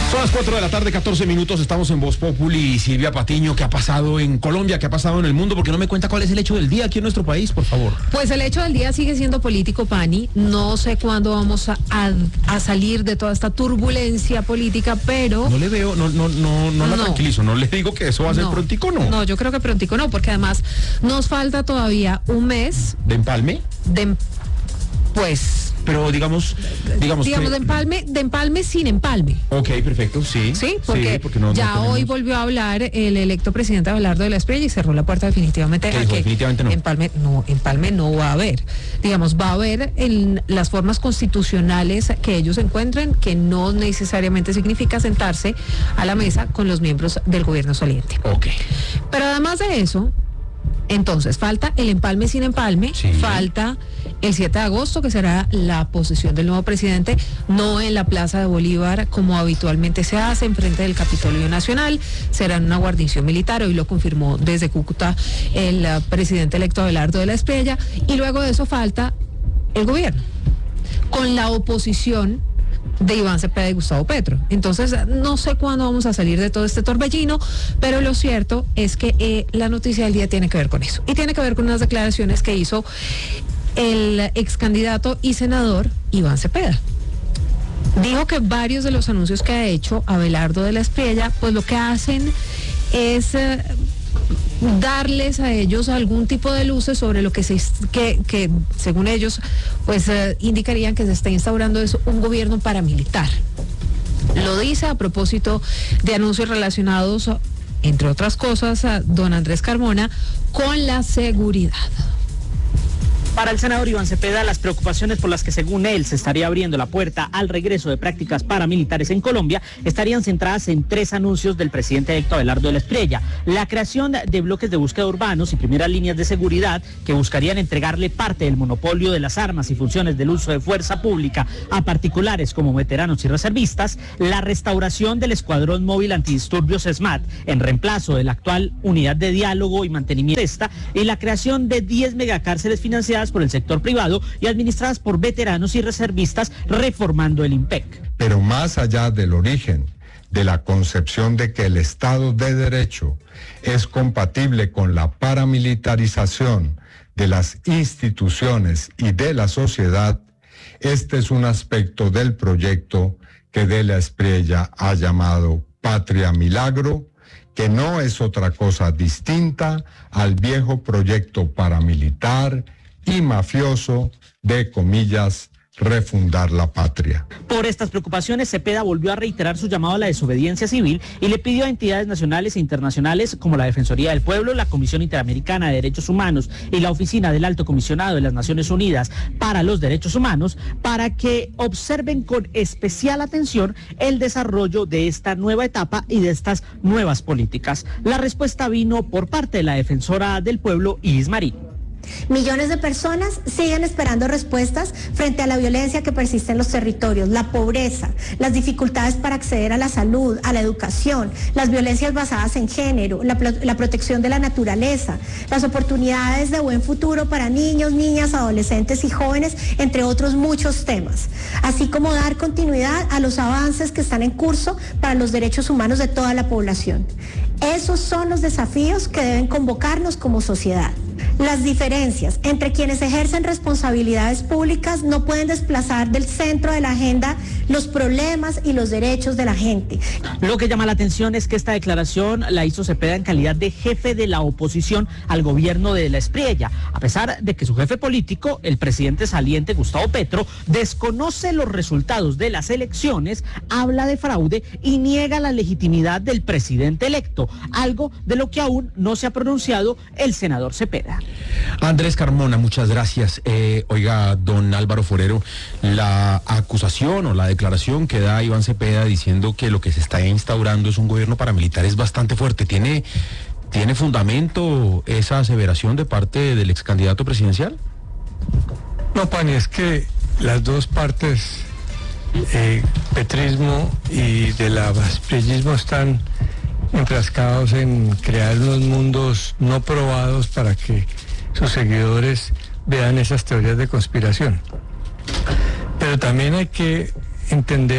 Son las 4 de la tarde, 14 minutos, estamos en Voz Populi. Silvia Patiño, ¿qué ha pasado en Colombia? ¿Qué ha pasado en el mundo? Porque no me cuenta cuál es el hecho del día aquí en nuestro país, por favor. Pues el hecho del día sigue siendo político, Pani. No sé cuándo vamos a salir de toda esta turbulencia política, pero... No le veo, no la tranquilizo, no le digo que eso va a ser prontico, ¿no? No, yo creo que prontico no, porque además nos falta todavía un mes... ¿De empalme? Pues... Pero digamos de empalme sin empalme. Ok, perfecto, sí. Sí, porque no ya tenemos... hoy volvió a hablar el electo presidente Abelardo de la Espriella y cerró la puerta definitivamente a que definitivamente no. Empalme no va a haber. Digamos, va a haber en las formas constitucionales que ellos encuentren, que no necesariamente significa sentarse a la mesa con los miembros del gobierno saliente. Ok. Pero además de eso, entonces falta el empalme sin empalme, sí. Falta el 7 de agosto, que será la posesión del nuevo presidente, no en la Plaza de Bolívar como habitualmente se hace, enfrente del Capitolio Nacional, será en una guarnición militar. Hoy lo confirmó desde Cúcuta el presidente electo Abelardo de la Espriella, y luego de eso falta el gobierno, con la oposición de Iván Cepeda y Gustavo Petro. Entonces, no sé cuándo vamos a salir de todo este torbellino, pero lo cierto es que la noticia del día tiene que ver con eso. Y tiene que ver con unas declaraciones que hizo el ex candidato y senador Iván Cepeda. Dijo que varios de los anuncios que ha hecho Abelardo de la Espriella, pues lo que hacen es... darles a ellos algún tipo de luces sobre lo que según ellos pues indicarían que se está instaurando es un gobierno paramilitar. Lo dice a propósito de anuncios relacionados, entre otras cosas, a don Andrés Carmona, con la seguridad. Para el senador Iván Cepeda, las preocupaciones por las que según él se estaría abriendo la puerta al regreso de prácticas paramilitares en Colombia estarían centradas en 3 anuncios del presidente electo Abelardo de la Espriella: la creación de bloques de búsqueda urbanos y primeras líneas de seguridad que buscarían entregarle parte del monopolio de las armas y funciones del uso de fuerza pública a particulares como veteranos y reservistas; la restauración del Escuadrón Móvil Antidisturbios SMAT en reemplazo de la actual Unidad de Diálogo y Mantenimiento y la creación de 10 megacárceles financiadas por el sector privado y administradas por veteranos y reservistas, reformando el IMPEC. Pero más allá del origen de la concepción de que el Estado de Derecho es compatible con la paramilitarización de las instituciones y de la sociedad, este es un aspecto del proyecto que de la Espriella ha llamado Patria Milagro, que no es otra cosa distinta al viejo proyecto paramilitar y mafioso de, comillas, refundar la patria. Por estas preocupaciones, Cepeda volvió a reiterar su llamado a la desobediencia civil y le pidió a entidades nacionales e internacionales como la Defensoría del Pueblo, la Comisión Interamericana de Derechos Humanos y la Oficina del Alto Comisionado de las Naciones Unidas para los Derechos Humanos para que observen con especial atención el desarrollo de esta nueva etapa y de estas nuevas políticas. La respuesta vino por parte de la Defensora del Pueblo, Iris Marín. Millones de personas siguen esperando respuestas frente a la violencia que persiste en los territorios, la pobreza, las dificultades para acceder a la salud, a la educación, las violencias basadas en género, la protección de la naturaleza, las oportunidades de buen futuro para niños, niñas, adolescentes y jóvenes, entre otros muchos temas, así como dar continuidad a los avances que están en curso para los derechos humanos de toda la población. Esos son los desafíos que deben convocarnos como sociedad. Las diferencias entre quienes ejercen responsabilidades públicas no pueden desplazar del centro de la agenda los problemas y los derechos de la gente. Lo que llama la atención es que esta declaración la hizo Cepeda en calidad de jefe de la oposición al gobierno de la Espriella, a pesar de que su jefe político, el presidente saliente Gustavo Petro, desconoce los resultados de las elecciones, habla de fraude y niega la legitimidad del presidente electo, algo de lo que aún no se ha pronunciado el senador Cepeda. Andrés Carmona, muchas gracias. Oiga, don Álvaro Forero, la acusación o la declaración que da Iván Cepeda diciendo que lo que se está instaurando es un gobierno paramilitar es bastante fuerte. ¿Tiene fundamento esa aseveración de parte del ex candidato presidencial? No, Pani, es que las dos partes, petrismo y del aspriellismo, están enfrascados en crear unos mundos no probados para que sus seguidores vean esas teorías de conspiración. Pero también hay que entender